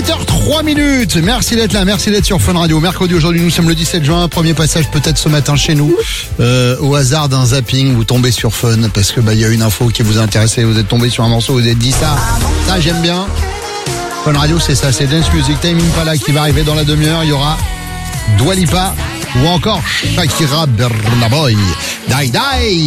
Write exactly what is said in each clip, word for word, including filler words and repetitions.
sept heures trois minutes. Merci d'être là, merci d'être sur Fun Radio. Mercredi aujourd'hui, nous sommes le dix-sept juin. Premier passage peut-être ce matin chez nous. Euh, au hasard d'un zapping, vous tombez sur Fun parce que bah il y a une info qui vous a intéressé. Vous êtes tombé sur un morceau, vous vous êtes dit ça, ça j'aime bien. Fun Radio, c'est ça, c'est Dance Music. Time Impala qui va arriver dans la demi-heure. Il y aura Dua Lipa ou encore Shakira Burna Boy. Die Die.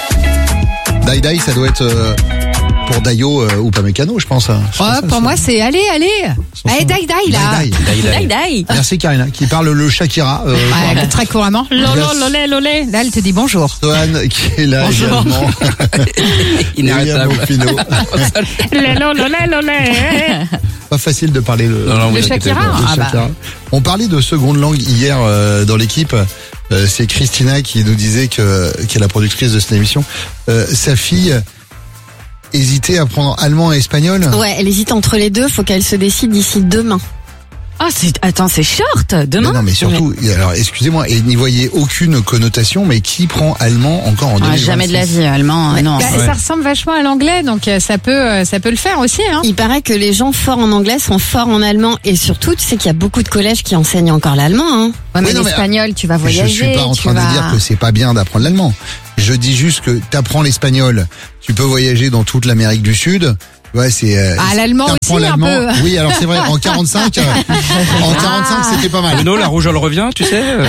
Die Die, ça doit être euh, pour Dayo euh, ou Pamecano, je pense. Je oh, pense pour ça, moi, ça. c'est allez, allez. Allez, Die Die, là. Die Die. Die, die. Merci Karina, qui parle le Shakira. Euh, Ouais, très couramment. Lolo, lolé, lolé. Là, elle te dit bonjour. Sohan qui est là Bonjour. également. Inarrêtable. William Lolo, lolé, lolé. Pas facile de parler le, Non, non, Le vous inquiétez Shakira. pas. le Ah bah. Shakira. On parlait de seconde langue hier euh, dans l'équipe. Euh, c'est Christina qui nous disait que qui est la productrice de cette émission. Euh, sa fille hésitait à prendre allemand et espagnol. Ouais, elle hésite entre les deux, faut qu'elle se décide d'ici demain. Ah, c'est, attends, c'est short, demain. Mais non, mais surtout, alors excusez-moi, et n'y voyez aucune connotation, mais qui prend allemand encore en deux mille vingt-six? Ah, jamais de la vie, allemand, non. Bah, Ouais. Ça ressemble vachement à l'anglais, donc euh, ça peut, euh, ça peut le faire aussi. Hein. Il paraît que les gens forts en anglais sont forts en allemand et surtout, tu sais qu'il y a beaucoup de collèges qui enseignent encore l'allemand. Hein. Ouais, mais Oui, non, mais, l'espagnol, tu vas Je voyager. suis pas en tu train vas... de dire que c'est pas bien d'apprendre l'allemand. Je dis juste que t'apprends l'espagnol, tu peux voyager dans toute l'Amérique du Sud. Ouais, c'est. Euh, Ah, l'allemand t'apprends aussi, un l'allemand. peu. Oui, alors c'est vrai. En quarante-cinq, euh, en quarante-cinq, c'était pas mal. Bruno, la rougeole revient, tu sais. euh.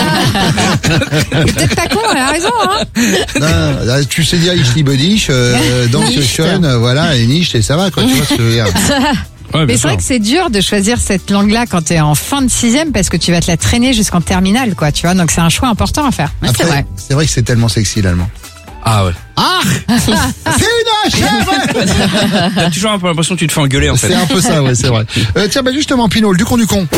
Peut-être pas con, elle a raison. Hein. Non, là, tu sais dire ich liebe dich, euh, donc Nicht. schön, euh, voilà, et nicht, et ça va, quoi. Tu vois ce que je veux dire. Ouais, Mais bien c'est vrai sûr. que c'est dur de choisir cette langue-là quand t'es en fin de sixième parce que tu vas te la traîner jusqu'en terminale, quoi. Tu vois, donc c'est un choix important à faire. Ouais, c'est Après, vrai. c'est vrai que c'est tellement sexy l'allemand. Ah ouais. Ah, c'est une achève. T'as toujours un peu l'impression que tu te fais engueuler, en fait. C'est un peu ça, ouais, c'est vrai. Euh, tiens, bah justement, Pinot, du con du con.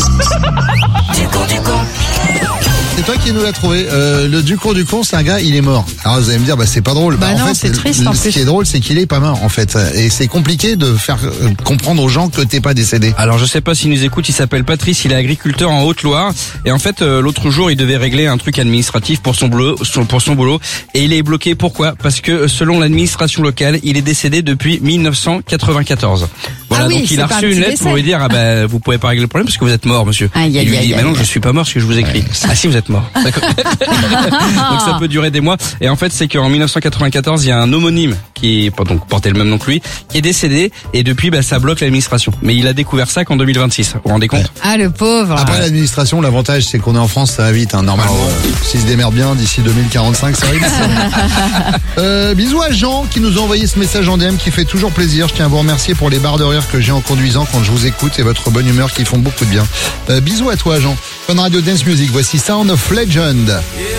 C'est toi qui nous l'as trouvé. Euh, le du con du con, c'est un gars, il est mort. Alors vous allez me dire, bah c'est pas drôle. Bah en non, fait, c'est triste, le- en Ce plus. qui est drôle, c'est qu'il est pas mort en fait, et c'est compliqué de faire euh, comprendre aux gens que t'es pas décédé. Alors je sais pas s'il nous écoute, il s'appelle Patrice, il est agriculteur en Haute-Loire et en fait euh, l'autre jour il devait régler un truc administratif pour son boulot, son- pour son boulot et il est bloqué. Pourquoi? Parce que selon l'administration locale, il est décédé depuis mille neuf cent quatre-vingt-quatorze. Voilà, Ah oui, donc il c'est a pas un reçu petit une lettre décès. pour lui dire ah bah vous pouvez pas régler le problème parce que vous êtes mort, monsieur. Aïe, aïe, il lui aïe, dit bah non, aïe. je suis pas mort, ce que je vous écris. Ah si, vous êtes mort. D'accord. Donc ça peut durer des mois. Et en fait, c'est qu'en mille neuf cent quatre-vingt-quatorze, il y a un homonyme qui donc portait le même nom que lui, qui est décédé et depuis bah ça bloque l'administration. Mais il a découvert ça qu'en deux mille vingt-six. Vous vous rendez compte? Ah, le pauvre. Après l'administration, l'avantage c'est qu'on est en France, ça va vite, hein, normalement. Euh, S'ils se démerdent bien d'ici deux mille quarante-cinq, ça va vite. euh, bisous à Jean qui nous a envoyé ce message en D M qui fait toujours plaisir. Je tiens à vous remercier pour les barres de rire que j'ai en conduisant quand je vous écoute et votre bonne humeur qui font beaucoup de bien. Euh, bisous à toi Jean. Fun Radio Dance Music, voici Sound of Legend.